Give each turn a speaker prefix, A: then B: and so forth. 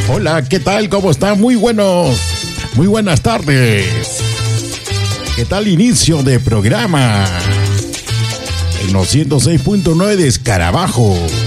A: Hola, ¿qué tal? ¿Cómo están? Muy buenas tardes. ¿Qué tal inicio de programa? En los 106.9 de Escarabajo.